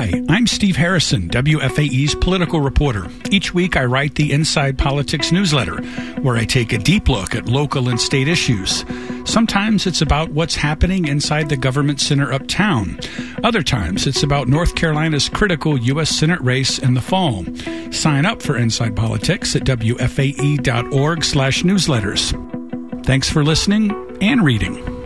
Hi, I'm Steve Harrison, WFAE's political reporter. Each week I write the Inside Politics newsletter, where I take a deep look at local and state issues. Sometimes it's about what's happening inside the government center uptown. Other times it's about North Carolina's critical U.S. Senate race in the fall. Sign up for Inside Politics at WFAE.org/newsletters. Thanks for listening and reading.